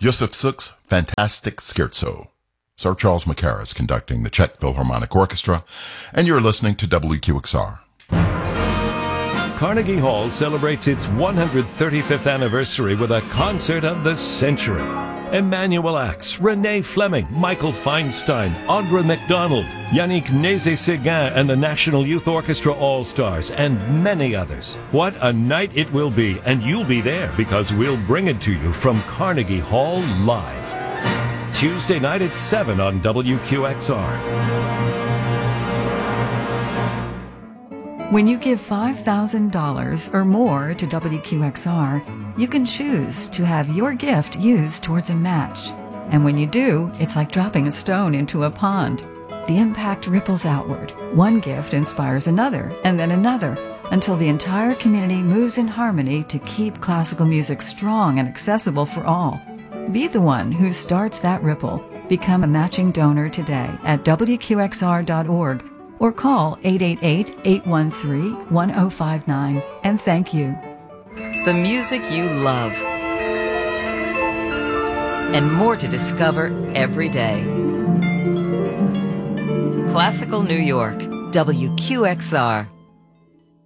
Yusuf Sook's Fantastic Scherzo. Sir Charles Mackara is conducting the Czech Philharmonic Orchestra, and you're listening to WQXR. Carnegie Hall celebrates its 135th anniversary with a concert of the century. Emmanuel Ax, Renee Fleming, Michael Feinstein, Audra McDonald, Yannick Nézet-Séguin and the National Youth Orchestra All-Stars, and many others. What a night it will be, and you'll be there because we'll bring it to you from Carnegie Hall live. Tuesday night at 7 on WQXR. When you give $5,000 or more to WQXR, you can choose to have your gift used towards a match. And when you do, it's like dropping a stone into a pond. The impact ripples outward. One gift inspires another, and then another, until the entire community moves in harmony to keep classical music strong and accessible for all. Be the one who starts that ripple. Become a matching donor today at WQXR.org. or call 888-813-1059, and thank you. The music you love. And more to discover every day. Classical New York, WQXR.